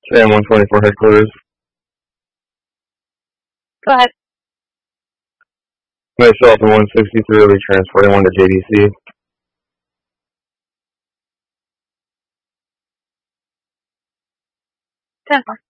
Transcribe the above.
SAM 124 headquarters. Go ahead. Myself and 163 will be transporting one to JDC. 10-4.